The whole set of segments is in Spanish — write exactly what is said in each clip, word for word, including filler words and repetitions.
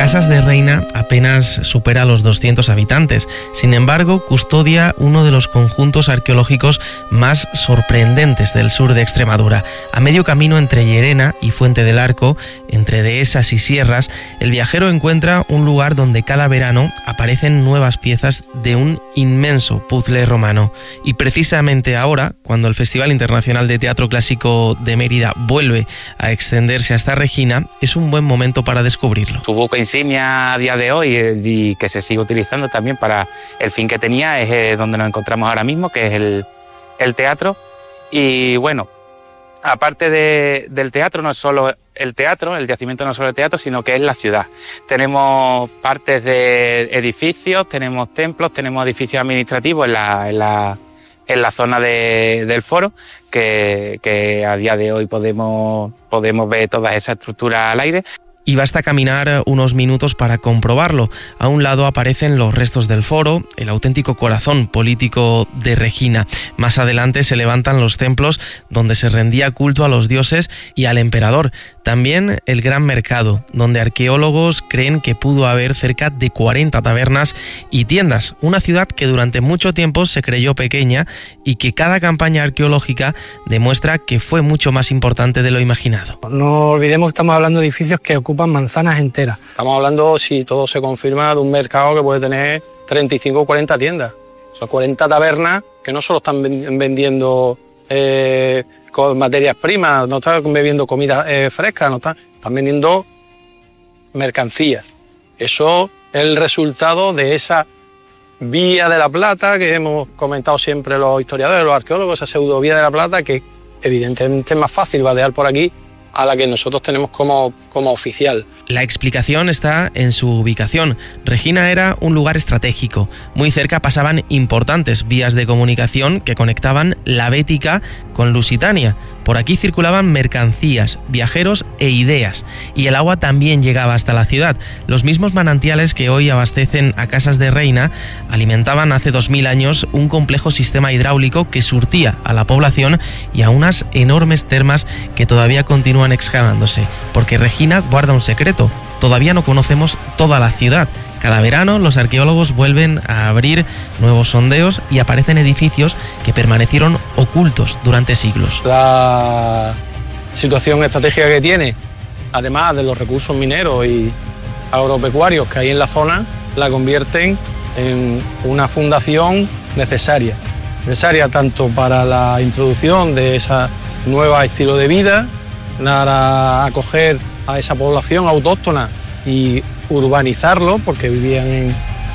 Casas de Reina apenas supera los doscientos habitantes. Sin embargo, custodia uno de los conjuntos arqueológicos más sorprendentes del sur de Extremadura. A medio camino entre Llerena y Fuente del Arco, entre dehesas y sierras, el viajero encuentra un lugar donde cada verano aparecen nuevas piezas de un inmenso puzzle romano. Y precisamente ahora, cuando el Festival Internacional de Teatro Clásico de Mérida vuelve a extenderse hasta Regina, es un buen momento para descubrirlo. Su buque insignia a día de hoy y que se sigue utilizando también para el fin que tenía es donde nos encontramos ahora mismo, que es el, el teatro. Y bueno, aparte de, del teatro, no es solo el teatro, el yacimiento no es solo el teatro, sino que es la ciudad. Tenemos partes de edificios, tenemos templos, tenemos edificios administrativos en la, en la, en la zona de, del foro, que, que a día de hoy podemos, podemos ver todas esas estructuras al aire. Y basta caminar unos minutos para comprobarlo. A un lado aparecen los restos del foro, el auténtico corazón político de Regina. Más adelante se levantan los templos donde se rendía culto a los dioses y al emperador. También el Gran Mercado, donde arqueólogos creen que pudo haber cerca de cuarenta tabernas y tiendas. Una ciudad que durante mucho tiempo se creyó pequeña y que cada campaña arqueológica demuestra que fue mucho más importante de lo imaginado. No olvidemos que estamos hablando de edificios que ocupan manzanas enteras. Estamos hablando, si todo se confirma, de un mercado que puede tener treinta y cinco o cuarenta tiendas. Son cuarenta tabernas que no solo están vendiendo eh, con materias primas, no están bebiendo comida eh, fresca, no están, están vendiendo mercancías. Eso es el resultado de esa vía de la plata que hemos comentado siempre los historiadores, los arqueólogos, esa pseudovía de la plata que evidentemente es más fácil vadear por aquí a la que nosotros tenemos como, como oficial. La explicación está en su ubicación. Regina era un lugar estratégico. Muy cerca pasaban importantes vías de comunicación que conectaban la Bética con Lusitania. Por aquí circulaban mercancías, viajeros e ideas. Y el agua también llegaba hasta la ciudad. Los mismos manantiales que hoy abastecen a Casas de Reina alimentaban hace dos mil años un complejo sistema hidráulico que surtía a la población y a unas enormes termas que todavía continúan excavándose. Porque Regina guarda un secreto. Todavía no conocemos toda la ciudad. Cada verano los arqueólogos vuelven a abrir nuevos sondeos y aparecen edificios que permanecieron ocultos durante siglos. La situación estratégica que tiene, además de los recursos mineros y agropecuarios que hay en la zona, la convierten en una fundación necesaria. Necesaria tanto para la introducción de ese nuevo estilo de vida, para acoger a esa población autóctona y urbanizarlo, porque vivían en,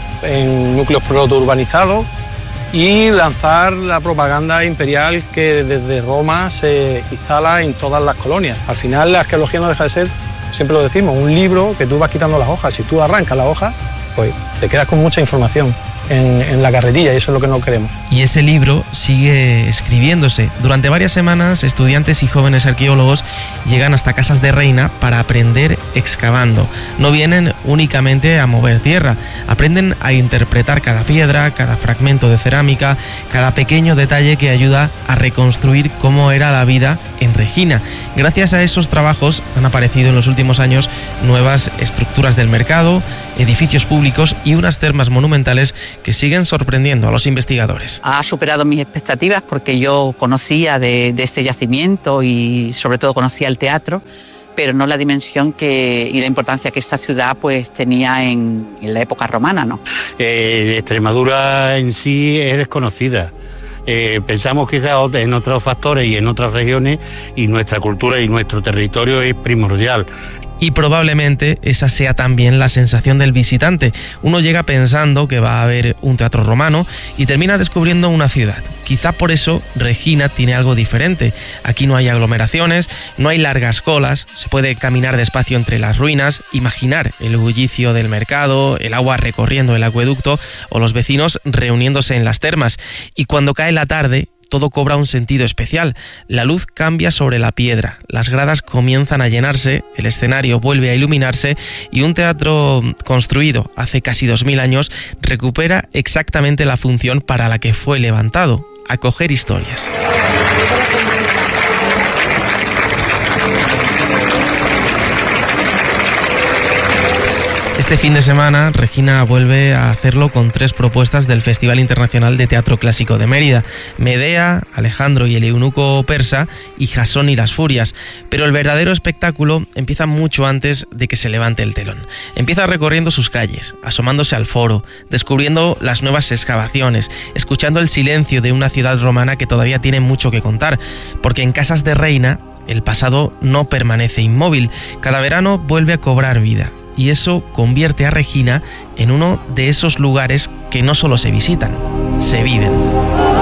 en núcleos protourbanizados, y lanzar la propaganda imperial que desde Roma se instala en todas las colonias. Al final la arqueología no deja de ser, siempre lo decimos, un libro que tú vas quitando las hojas. Si tú arrancas la hoja, pues te quedas con mucha información en, en la carretilla, y eso es lo que no queremos. Y ese libro sigue escribiéndose. Durante varias semanas, estudiantes y jóvenes arqueólogos llegan hasta Casas de Reina para aprender excavando. No vienen únicamente a mover tierra, aprenden a interpretar cada piedra, cada fragmento de cerámica, cada pequeño detalle que ayuda a reconstruir cómo era la vida en Regina. Gracias a esos trabajos han aparecido en los últimos años nuevas estructuras del mercado, edificios públicos y unas termas monumentales que siguen sorprendiendo a los investigadores. Ha superado mis expectativas porque yo conocía de, de este yacimiento y sobre todo conocía el teatro, pero no la dimensión que, y la importancia que esta ciudad pues tenía en, en la época romana, ¿no? Eh, Extremadura en sí es desconocida. Eh, pensamos quizás en otros factores y en otras regiones, y nuestra cultura y nuestro territorio es primordial. Y probablemente esa sea también la sensación del visitante. Uno llega pensando que va a haber un teatro romano y termina descubriendo una ciudad. Quizá por eso Regina tiene algo diferente. Aquí no hay aglomeraciones, no hay largas colas, se puede caminar despacio entre las ruinas, imaginar el bullicio del mercado, el agua recorriendo el acueducto o los vecinos reuniéndose en las termas. Y cuando cae la tarde, todo cobra un sentido especial. La luz cambia sobre la piedra, las gradas comienzan a llenarse, el escenario vuelve a iluminarse y un teatro construido hace casi dos mil años recupera exactamente la función para la que fue levantado: acoger historias. Este fin de semana, Regina vuelve a hacerlo con tres propuestas del Festival Internacional de Teatro Clásico de Mérida: Medea, Alejandro y el eunuco persa y Jasón y las furias. Pero el verdadero espectáculo empieza mucho antes de que se levante el telón. Empieza recorriendo sus calles, asomándose al foro, descubriendo las nuevas excavaciones, escuchando el silencio de una ciudad romana que todavía tiene mucho que contar, porque en Casas de Reina el pasado no permanece inmóvil, cada verano vuelve a cobrar vida. Y eso convierte a Regina en uno de esos lugares que no solo se visitan, se viven.